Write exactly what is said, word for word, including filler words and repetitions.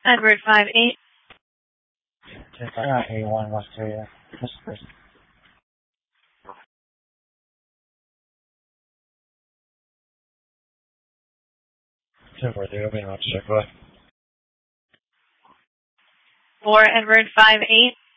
Edward five eight. Uh, A one West area. This person. Two four three, opening out to check. Go ahead. four Edward five eight.